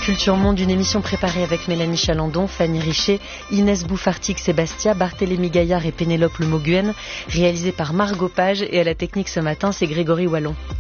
Culture Monde, une émission préparée avec Mélanie Chalandon, Fanny Richer, Inès Bouffartic-Sébastia, Barthélémy Gaillard et Pénélope Le Moguen, réalisée par Margot Page, et à la technique ce matin, c'est Grégory Wallon.